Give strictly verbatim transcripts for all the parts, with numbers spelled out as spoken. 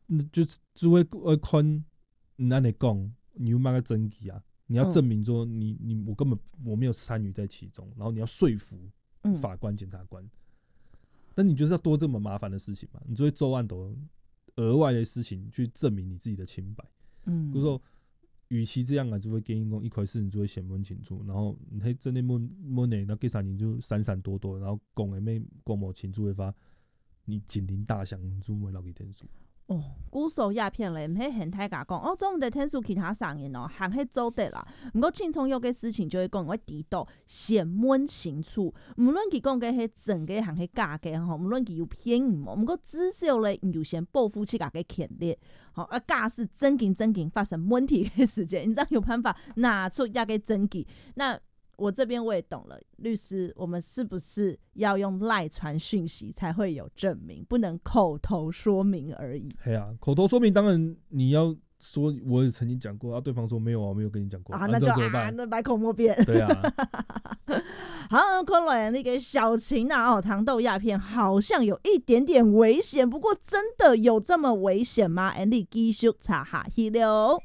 就就会会看你按你讲，你有那个证据啊？你要证明说你你我根本我没有参与在其中，然后你要说服法官、检察官。嗯，那你就是要多这么麻烦的事情嘛？你就会做案都额外的事情去证明你自己的清白。嗯，就是说，与其这样啊，就会建议讲一开始你就会先问清楚，然后你迄真的问问的，那几三年就闪闪躲躲，然后讲的咩讲无清楚的话，你警铃大响，你就会落去天数。 哦，鼓手鸦片咧，毋迄现太甲讲，哦，总毋得天数其他上瘾哦，行迄走得啦。毋过轻松有嘅事情就会讲，我知道先问清楚，无论佢讲嘅迄真嘅行迄假嘅吼，无论佢有骗唔，毋过至少咧，你就先报复起家嘅权利。好，啊，假是真经真经发生问题嘅时间，你这样有办法拿出压嘅证据。那我这边我也懂了，律师，我们是不是要用赖传讯息才会有证明，不能口头说明而已？ 对啊，口头说明当然你要说，我也曾经讲过啊，对方说没有啊，我没有跟你讲过啊，那就啊，那百口莫辩。 对啊， 好，看来那个小琴啊，哦，糖豆鸦片好像有一点点危险，不过真的有这么危险吗？你继续查下去了。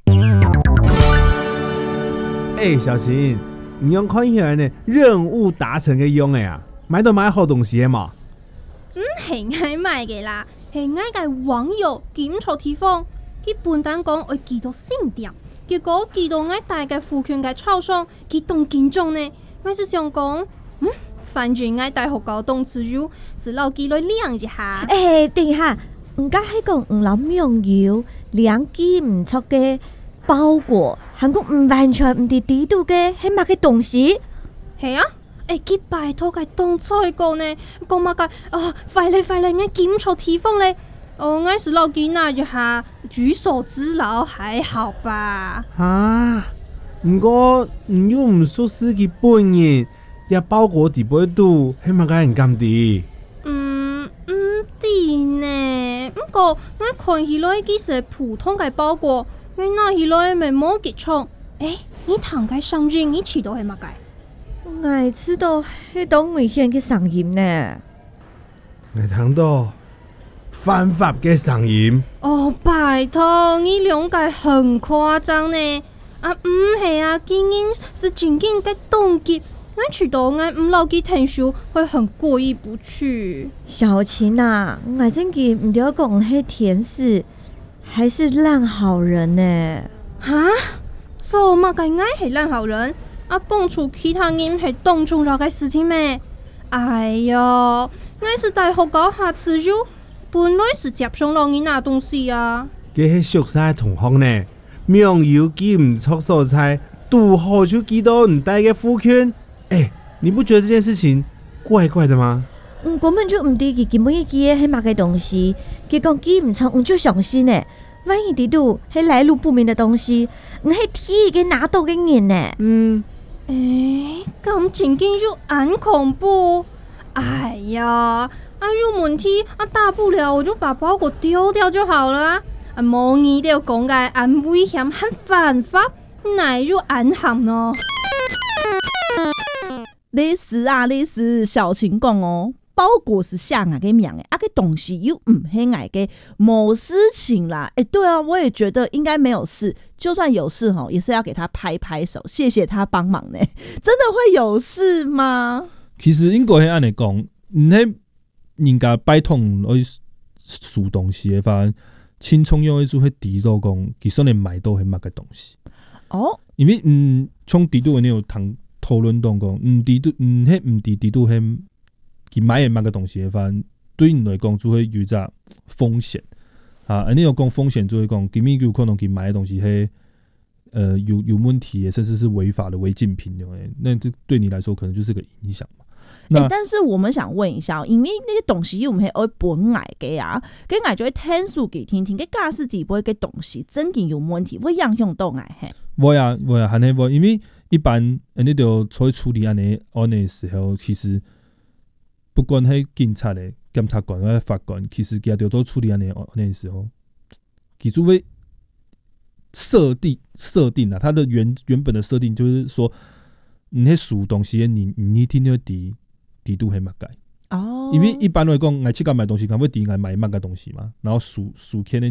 哎、欸，小琴。你用看起来呢，任务达成嘅用嘅啊，买到买好东西嘅嘛？ 嗯，係愛買嘅啦，係愛嘅網友檢錯地方，佢本單講會寄到新店，結果寄到愛大嘅附近嘅超商，佢當見中呢，我是想講，嗯，反正愛大學高動詞語，是老寄來量一下。 誒、欸，等下，唔該係講唔老網友兩寄唔錯嘅包裹。韓國唔完全唔係地度嘅，係乜嘅東西？ 係啊，誒，佢拜託佢當菜個呢，講乜嘅？哦，快嚟快嚟，我檢錯地方咧。哦，我是老幾那一下舉手之勞，還好吧？ 啊，唔過唔要唔屬實佢本人，也包裹地背度，係乜嘅人咁啲？ 嗯，唔啲呢，不過我看起來佢是普通嘅包裹。我拿起來咪冇結束，誒，你堂嘅上癮你知道係乜嘅？ 我知道係當危險嘅上癮呢。 我聽到犯法嘅上癮。 哦，拜託，你兩個很誇張呢。啊，唔係啊，竟然是真正嘅動機。我知道我唔留佢聽書會很過意不去。 小琴啊，我真嘅唔了講係天使。還是爛好人呢？ 哈？做乜嘅愛係爛好人？啊，幫助其他人係當重要嘅事情咩？哎呀，我是大學教下次就本來是接上落你那東西啊。 佢係熟晒同學呢，名有寄唔錯所在，拄好就寄到唔帶嘅附近。哎，你不覺得這件事情怪怪的嗎？ 嗯，根本就唔知佢根本要寄嘅係乜嘅東西，佢講寄唔錯，我就相信呢。萬一地度係來路不明的東西，我係替佢拿到嘅人呢。 嗯， 誒，咁情景就很恐怖。哎呀，啊有問題啊，大不了我就把包裹丟掉就好了。啊，冇你哋講嘅很危險、很犯法，那就很鹹咯。 律師啊，律師，小情講哦。包裹是下俺嘅名誒，啊個東西又唔係俺嘅，冇事情啦。哎、欸，對啊，我也覺得應該沒有事。就算有事吼，也是要給他拍拍手，謝謝他幫忙呢。真的會有事嗎？ 其實應該係按嚟講，唔係人家拜託去數東西嘅話，輕鬆用一組去知道講，其實你買到係乜嘅東西。 哦， 因為嗯，從地度嘅呢有談討論到講，唔地度唔係唔地地度係。佢買嘅乜嘅東西嘅話，對你來講就會有一個風險啊！而你有講風險就會講，佢咪有可能佢買嘅東西係呃有有問題嘅，甚至是違法的違禁品嘅，那這對你來說可能就是個影響嘛。 欸、但是我們想問一下，因為那個東西我們係愛本來嘅啊，跟愛就會聽數給聽聽，個假使地不會個東西真嘅有問題，會影響到愛嘿。 會啊會啊，係呢會，因為一般你就出去處理安尼安尼嘅時候，其實。不管係警察的檢察官或者法官，其實佢哋做處理安尼安尼的時候，佢就會設定設定啊，它的原原本的設定就是說，你喺數東西，你你一定要知知度係乜嘅。哦，因為一般來講，我去甲買東西，佢會知我買乜嘅東西嘛，然後數數起呢。